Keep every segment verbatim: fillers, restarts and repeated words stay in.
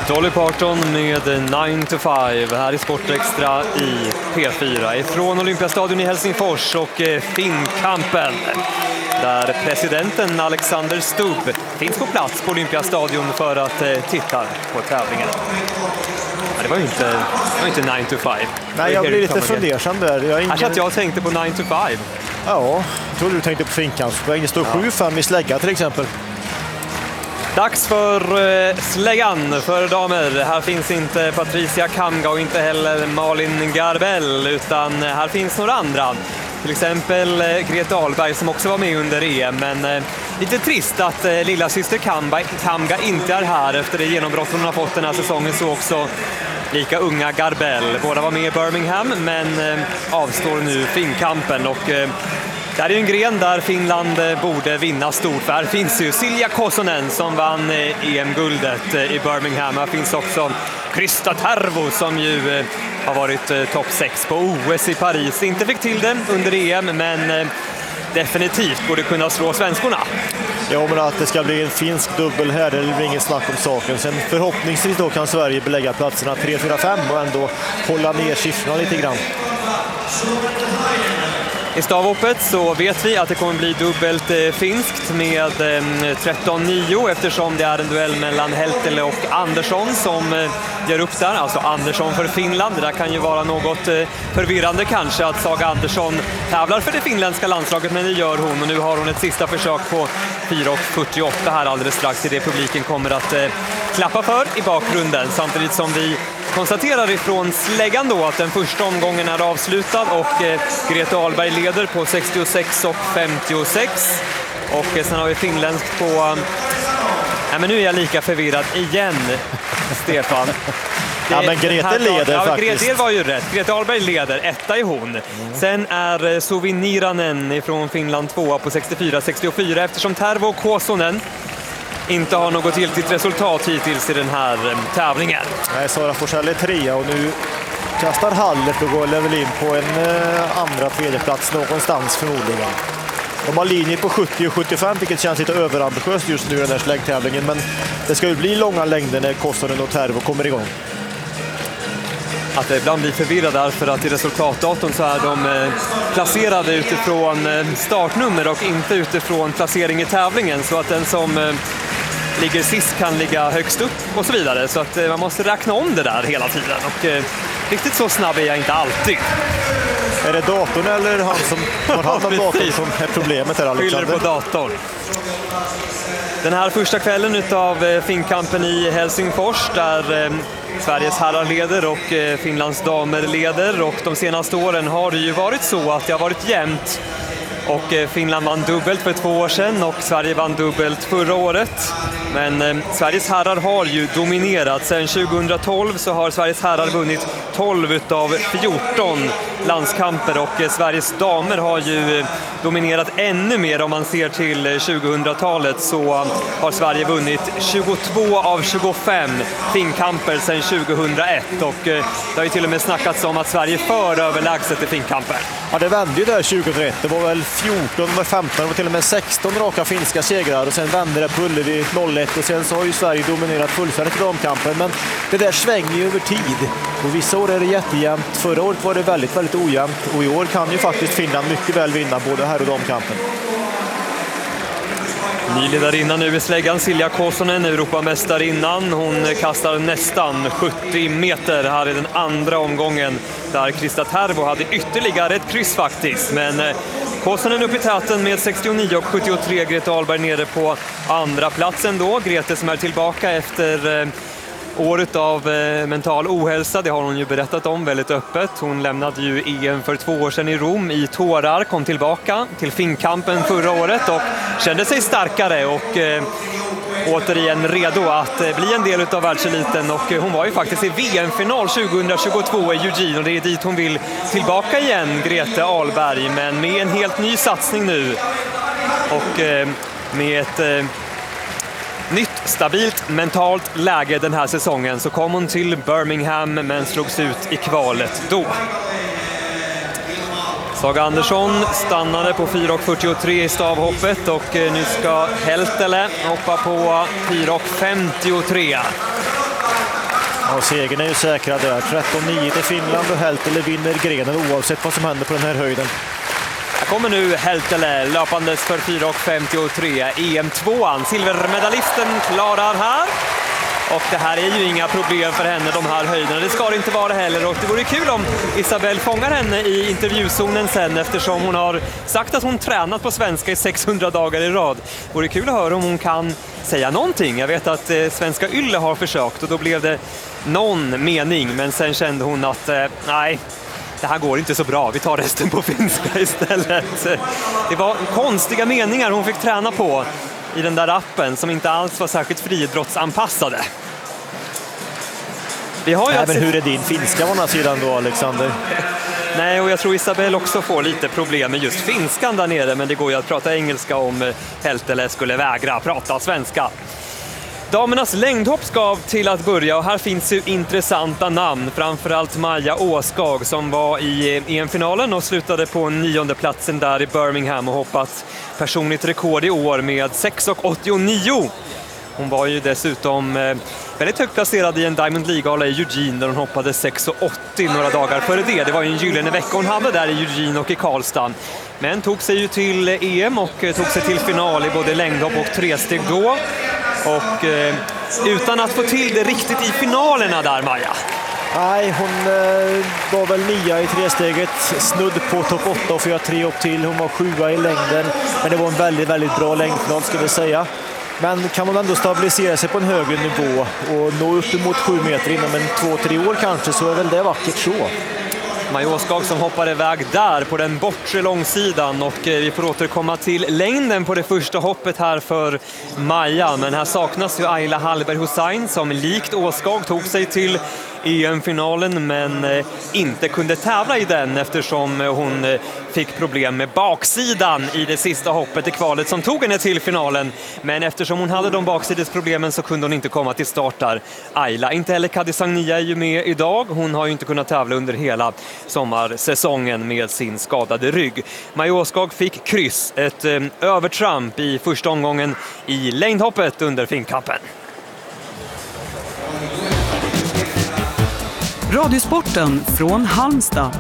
Dolly Parton med nine to five här i Sportextra i P fyra ifrån Olympiastadion i Helsingfors och Finnkampen där presidenten Alexander Stubb finns på plats på Olympiastadion för att titta på tävlingen. Ja, det var ju inte, det var inte nine to five. Nej, jag blir lite fundersam där. Jag ingen... Här att jag tänkte på nine to five. Ja, jag tror du tänkte på Finnkampen. Det står sju fem i slägga till exempel. Dags för eh, släggan för damer. Här finns inte Patricia Kamga och inte heller Malin Garbell, utan här finns några andra. Till exempel eh, Grete Ahlberg som också var med under E M, men eh, lite trist att eh, lilla syster Kamga, Kamga inte är här efter det genombrott hon har fått den här säsongen. Så också lika unga Garbell. Båda var med i Birmingham men eh, avstår nu Finnkampen och eh, det här är en gren där Finland borde vinna stort. För här finns ju Silja Kosonen som vann E M-guldet i Birmingham. Här finns också Krista Tervo som ju har varit topp sex på O S i Paris. Inte fick till det under E M, men definitivt borde kunna slå svenskorna. Ja, men att det ska bli en finsk dubbel här, det blir inget snack om saken. Sen förhoppningsvis då kan Sverige belägga platserna tre, fyra, fem och ändå hålla ner siffrorna lite grann. I stavhoppet så vet vi att det kommer bli dubbelt eh, finskt med eh, tretton nio eftersom det är en duell mellan Heltele och Andersson som eh, gör upp där. Alltså Andersson för Finland. Det där kan ju vara något eh, förvirrande kanske att Saga Andersson tävlar för det finländska landslaget, men det gör hon. Och nu har hon ett sista försök på fyra fyrtioåtta här alldeles strax till det publiken kommer att eh, klappa för i bakgrunden. Samtidigt som vi konstaterar ifrån släggan då att den första omgången är avslutad och eh, Grete Ahlberg leder på sextiosex och femtiosex. Och eh, sen har vi finländskt på... Eh, nej, men nu är jag lika förvirrad igen, Stefan. Det, ja, men Grete leder ja, faktiskt. Grete var ju rätt. Grete Ahlberg leder, etta är hon. Mm. Sen är eh, Soviniranen ifrån Finland tvåa på sextiofyra sextiofyra eftersom Tervo Kosonen inte har något giltigt resultat hittills i den här tävlingen. Nej, Sara Forsell är trea och nu kastar Hallert och går level in på en eh, andra tredje plats någonstans förmodligen. De har linjer på sjuttio och sjuttiofem, vilket känns lite överambitiöst just nu i den här slängtävlingen, men det ska ju bli långa längder när Kosonen och Tervo kommer igång. Att det ibland blir förvirrad därför att i resultatdatorn så är de eh, placerade utifrån eh, startnummer och inte utifrån placering i tävlingen, så att den som eh, ligger sist kan ligga högst upp och så vidare, så att eh, man måste räkna om det där hela tiden och eh, riktigt så snabb är jag inte alltid. Är det datorn eller han som har hand om datorn som är problemet här, Alexander? Skyller på datorn. Den här första kvällen utav eh, Finnkampen i Helsingfors där eh, Sveriges herrar leder och eh, Finlands damer leder, och de senaste åren har det ju varit så att det har varit jämnt. Och eh, Finland vann dubbelt för två år sedan och Sverige vann dubbelt förra året. Men eh, Sveriges herrar har ju dominerat. Sedan tjugohundratolv så har Sveriges herrar vunnit tolv utav fjorton landskamper och eh, Sveriges damer har ju eh, dominerat ännu mer. Om man ser till eh, tjugohundratalet så eh, har Sverige vunnit tjugotvå av tjugofem Finnkamper sedan tjugohundraett, och eh, det har ju till och med snackats om att Sverige för överlägset i Finnkamper. Ja, det vände ju där tjugohundraett. Det var väl fjorton, var femton, det var till och med sexton raka finska segrar och sen vände det på Ullevi noll ett och sen så har ju Sverige dominerat fullständigt i damkampen, men det där svänger ju över tid och vissa år är det jättejämnt. Förra året var det väldigt, väldigt ojämnt och i år kan ju faktiskt Finland mycket väl vinna både här och damkampen. Nyledarinnan nu i släggan, Silja Kosonen, Europamästarinnan. Hon kastar nästan sjuttio meter här i den andra omgången där Krista Tervo hade ytterligare ett kryss faktiskt. Men Kosonen upp i täten med sextionio och sjuttiotre, Grete Ahlberg nere på andra platsen då. Grete som är tillbaka efter året av eh, mental ohälsa, det har hon ju berättat om väldigt öppet. Hon lämnade ju E M för två år sedan i Rom i tårar, kom tillbaka till Finnkampen förra året och kände sig starkare och eh, återigen redo att eh, bli en del av världseliten. Och eh, hon var ju faktiskt i V M-final tjugohundratjugotvå i Eugene och det är dit hon vill tillbaka igen, Grete Ahlberg, men med en helt ny satsning nu och eh, med ett eh, nytt stabilt mentalt läge den här säsongen så kom hon till Birmingham men slogs ut i kvalet då. Saga Andersson stannade på fyra fyrtiotre i stavhoppet och nu ska Heltele hoppa på fyra femtiotre. Ja, segern är ju säkrad där. tretton nio till Finland och Heltele vinner grenen oavsett vad som händer på den här höjden. Här kommer nu Heltele löpandes för fyra femtiotre. E M tvåan, silvermedalisten klarar här. Och det här är ju inga problem för henne, de här höjderna. Det ska det inte vara heller. Och det vore kul om Isabelle fångar henne i intervjuzonen sen, eftersom hon har sagt att hon tränat på svenska i sexhundra dagar i rad. Det vore kul att höra om hon kan säga någonting. Jag vet att eh, svenska Ylle har försökt och då blev det någon mening. Men sen kände hon att eh, nej, det här går inte så bra. Vi tar resten på finska istället. Det var konstiga meningar hon fick träna på i den där appen som inte alls var särskilt friidrottsanpassade. Vi har ju Nej, men hur är din finska på den här sidan då, Alexander? Nej, och jag tror Isabelle också får lite problem med just finskan där nere, men det går ju att prata engelska om Heltele skulle vägra prata svenska. Damernas längdhopp ska till att börja och här finns ju intressanta namn. Framförallt Maja Åskag som var i E M-finalen och slutade på nionde platsen där i Birmingham och hoppat personligt rekord i år med sex åttionio. Hon var ju dessutom väldigt högt placerad i en Diamond League-gala i Eugene där hon hoppade sex åttio några dagar före det. Det var ju en gyllene vecka hon hade där i Eugene och i Karlstad. Men tog sig ju till E M och tog sig till final i både längdhopp och tresteg då. Och eh, utan att få till det riktigt i finalerna där, Maja. Nej, hon eh, var väl nia i tresteget, snudd på topp åtta och fyra tre upp till. Hon var sjua i längden, men det var en väldigt, väldigt bra längdplan skulle jag säga. Men kan man ändå stabilisera sig på en högre nivå och nå upp emot sju meter inom en två, tre år kanske, så är väl det vackert så. Maja Åskag som hoppar iväg där på den bortre långsidan och vi får återkomma till längden på det första hoppet här för Maja. Men här saknas ju Ayla Hallberg Hussein som likt Åskag tog sig till E M-finalen men inte kunde tävla i den eftersom hon fick problem med baksidan i det sista hoppet i kvalet som tog henne till finalen. Men eftersom hon hade de baksidesproblemen så kunde hon inte komma till start där. Ayla, inte heller Kadi Sagnia är ju med idag. Hon har ju inte kunnat tävla under hela sommarsäsongen med sin skadade rygg. Maja Åskag fick kryss, ett eh, övertramp i första omgången i längdhoppet under Finnkampen. Radiosporten från Halmstad.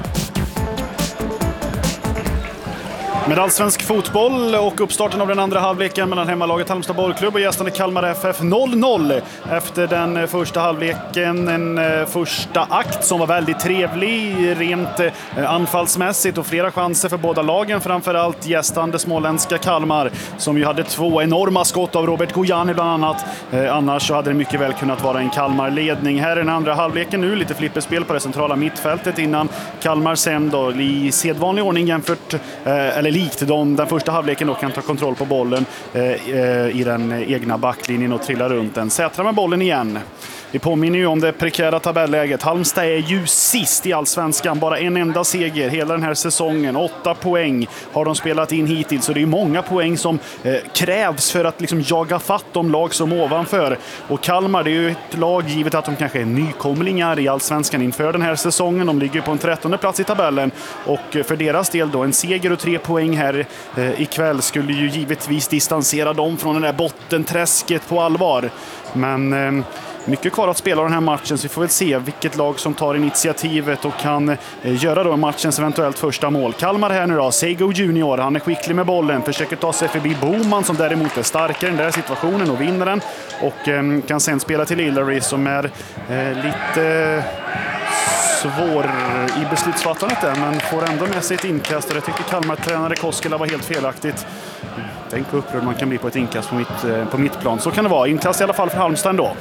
Med allsvensk fotboll och uppstarten av den andra halvleken mellan hemmalaget Halmstad bollklubb och gästande Kalmar F F noll noll. Efter den första halvleken, en första akt som var väldigt trevlig, rent anfallsmässigt och flera chanser för båda lagen. Framförallt gästande småländska Kalmar som ju hade två enorma skott av Robert Gojani bland annat. Annars så hade det mycket väl kunnat vara en Kalmar-ledning. Här är den andra halvleken nu, lite flipperspel på det centrala mittfältet innan Kalmar sen då i sedvanlig ordning jämfört, eller likt de, den första halvleken då kan ta kontroll på bollen eh, i den egna backlinjen och trilla runt den. Sätra med bollen igen. Det påminner ju om det prekära tabelläget. Halmstad är ju sist i allsvenskan. Bara en enda seger hela den här säsongen. Åtta poäng har de spelat in hittills. Så det är många poäng som eh, krävs för att liksom jaga fatt de lag som ovanför. Och Kalmar, det är ju ett lag givet att de kanske är nykomlingar i allsvenskan inför den här säsongen. De ligger på en trettonde plats i tabellen. Och för deras del då en seger och tre poäng här eh, ikväll skulle ju givetvis distansera dem från den där bottenträsket på allvar. Men eh, mycket kvar att spela den här matchen, så vi får väl se vilket lag som tar initiativet och kan eh, göra då matchens eventuellt första mål. Kalmar här nu då, Sego Junior, han är skicklig med bollen, försöker ta sig förbi Boman som däremot är starkare i den där situationen och vinner den. Och eh, kan sen spela till Hillary som är eh, lite svår i beslutsfattandet där, men får ändå med sig ett inkast och det tycker Kalmar-tränare Koskela var helt felaktigt. Tänk vad upprörd man kan bli på ett inkast på mitt, eh, på mitt plan. Så kan det vara, inkast i alla fall för Halmstad då.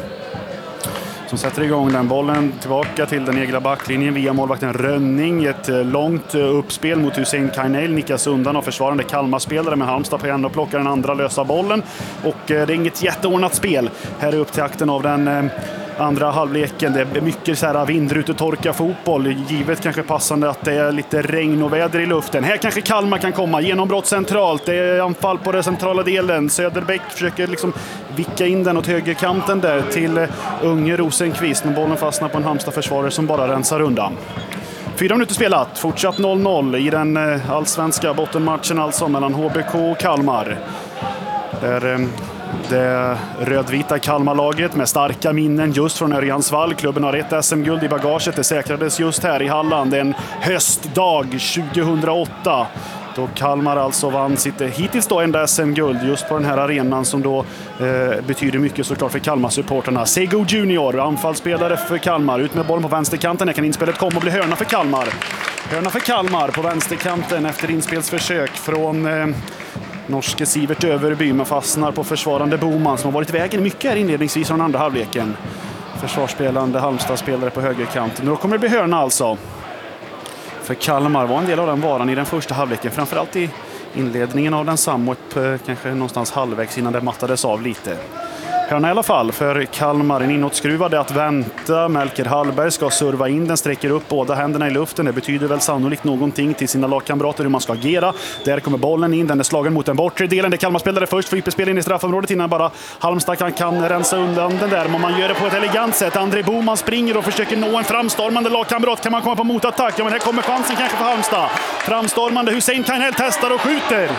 Som sätter igång den bollen tillbaka till den egna backlinjen via målvakten Rönning. Ett långt uppspel mot Hussein Kainel, nickas undan av försvarande Kalmar-spelare, men Halmstad får ändå plocka den andra lösa bollen. Och det är inget jätteordnat spel. Här är upp till akten av den andra halvleken. Det är mycket så här vindrutetorka fotboll. Givet kanske passande att det är lite regn och väder i luften. Här kanske Kalmar kan komma. Genombrott centralt. Det är anfall på den centrala delen. Söderbäck försöker liksom vicka in den åt högerkanten där till unge Rosenqvist. Men bollen fastnar på en Halmstad-försvarare som bara rensar undan. Fyra minuter spelat. Fortsatt noll noll i den allsvenska bottenmatchen alltså mellan H B K och Kalmar. Där Det rödvita Kalmarlaget med starka minnen just från Örjansvall. Klubben har ett S M-guld i bagaget. Det säkrades just här i Halland en höstdag tjugohundraåtta. Då Kalmar alltså vann sitt hittills då enda S M-guld just på den här arenan som då eh, betyder mycket såklart för Kalmar-supporterna. Sego Junior, anfallsspelare för Kalmar. Ut med bollen på vänsterkanten. Här kan inspelet komma och bli hörna för Kalmar. Hörna för Kalmar på vänsterkanten efter inspelsförsök från eh, norske Sivert Överby. Man fastnar på försvarande Boman som har varit i vägen mycket här inledningsvis från andra halvleken. Försvarsspelande Halmstad-spelare på högerkanten. Då kommer det bli hörna alltså. För Kalmar var en del av den varan i den första halvleken. Framförallt i inledningen av den samma upp kanske någonstans halvvägs innan det mattades av lite. Hörna i alla fall för Kalmar. En inåtskruvade att vänta. Melker Hallberg ska serva in den, sträcker upp båda händerna i luften. Det betyder väl sannolikt någonting till sina lagkamrater hur man ska agera. Där kommer bollen in, den är slagen mot den bortre delen. Det Kalmar spelare först för ypperspel in i straffområdet innan bara Halmstad kan, kan rensa undan den där. Men man gör det på ett elegant sätt. André Boman springer och försöker nå en framstormande lagkamrat. Kan man komma på motattack? Ja, men här kommer chansen kanske för Halmstad. Framstormande Hussein Kainel testar och skjuter.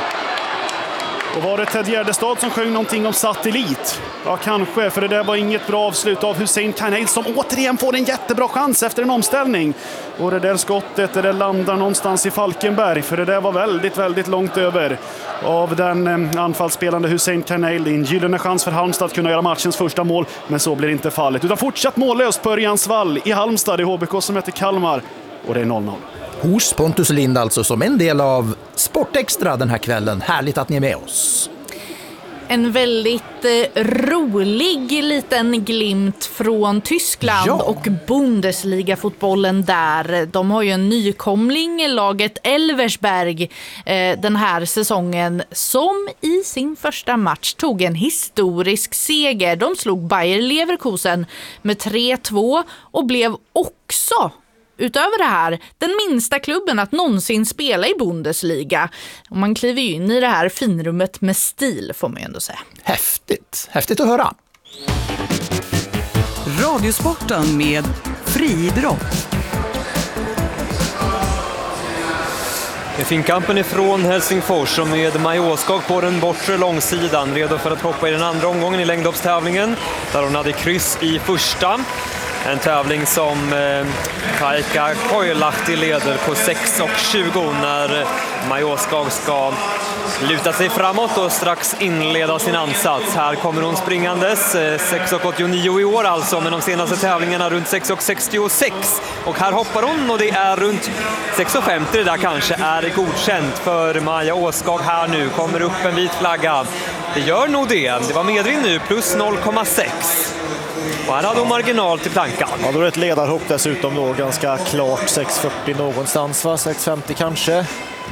Och var det Ted Gärdestad som sjöng någonting om satellit? Ja, kanske, för det där var inget bra avslut av Hussein Kainel som återigen får en jättebra chans efter en omställning. Och det där skottet, det där landar någonstans i Falkenberg, för det där var väldigt, väldigt långt över av den eh, anfallsspelande Hussein Kainel. En gyllene chans för Halmstad att kunna göra matchens första mål, men så blir inte fallet. Utan fortsatt mållöst på Örjansvall i Halmstad. Det är H B K som möter Kalmar och det är noll noll. Hos Pontus Lind alltså som en del av Sportextra den här kvällen. Härligt att ni är med oss. En väldigt eh, rolig liten glimt från Tyskland Ja. och Bundesliga-fotbollen där. De har ju en nykomling, laget Elversberg, eh, den här säsongen som i sin första match tog en historisk seger. De slog Bayer Leverkusen med tre två och blev också, utöver det här, den minsta klubben att någonsin spela i Bundesliga. Och man kliver ju in i det här finrummet med stil, får man ju ändå säga. Häftigt, häftigt att höra. Radiosporten med friidrott. Finkampen ifrån Helsingfors och med Majåskog på den bortre långsidan redo för att hoppa i den andra omgången i längdhoppstävlingen där hon hade kryss i första. En tävling som eh, Kaika Koilahti leder på sex tjugo när Majåskog ska luta sig framåt och strax inleda sin ansats. Här kommer hon springandes, eh, sex åttionio i år alltså, men de senaste tävlingarna runt sex sextiosex. Och här hoppar hon och det är runt sex femtio, det där kanske är godkänt för Maja Åskog här nu. Kommer upp en vit flagga. Det gör nog det. Det var medvind nu, plus noll komma sex. Och här hade hon marginal till plankan. Ja, då är det ett ledarhopp dessutom då, ganska klart sex fyrtio någonstans, va? sex femtio kanske.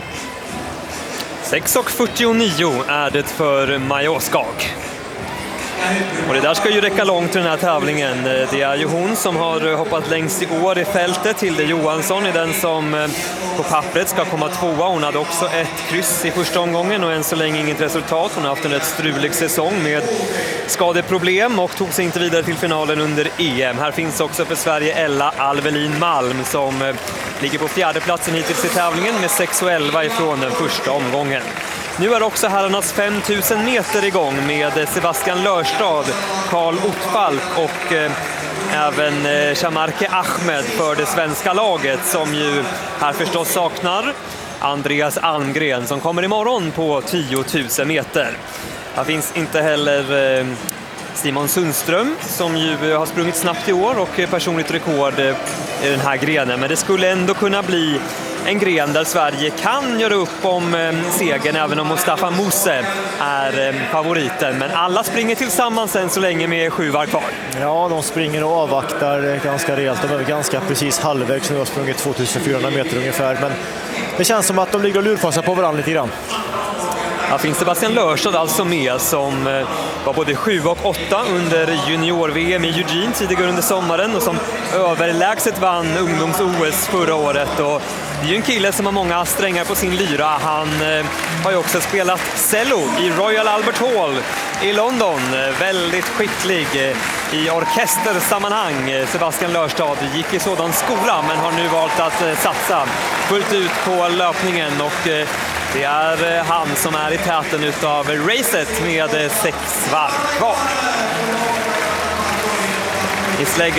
sex fyrtionio är det för Maja Åskog. Och det där ska ju räcka långt till den här tävlingen. Det är ju hon som har hoppat längst i år i fältet. Hilde Johansson är den som på pappret ska komma tvåa. Hon hade också ett kryss i första omgången och än så länge inget resultat. Hon har haft en rätt strulig säsong med skadeproblem och tog sig inte vidare till finalen under E M. Här finns också för Sverige Ella Alvelin Malm som ligger på fjärde platsen hittills i tävlingen med sex elva ifrån den första omgången. Nu är också herrarnas fem tusen meter igång med Sebastian Lörstad, Karl Ottfalk och eh, även eh, Shamarke Ahmed för det svenska laget som ju här förstås saknar Andreas Almgren som kommer imorgon på tio tusen meter. Här finns inte heller eh, Simon Sundström som ju har sprungit snabbt i år och personligt rekord i den här grenen. Men det skulle ändå kunna bli en gren där Sverige kan göra upp om eh, segern även om Mustafa Mose är eh, favoriten. Men alla springer tillsammans än så länge med sju var kvar. Ja, de springer och avvaktar ganska rejält. De är ganska precis halvvägs nu och har sprungit tvåtusenfyrahundra meter ungefär. Men det känns som att de ligger och lurfassar på varandra lite grann. Här finns Sebastian Lörstad alltså med som var både sju och åtta under junior-V M i Eugene tidigare under sommaren och som överlägset vann ungdoms-O S förra året. Och det är ju en kille som har många strängar på sin lyra. Han har ju också spelat cello i Royal Albert Hall i London. Väldigt skicklig i orkestersammanhang. Sebastian Lörstad gick i sådan skola men har nu valt att satsa fullt ut på löpningen och Det är han som är i täten utav racet med sex varv kvar. I släggan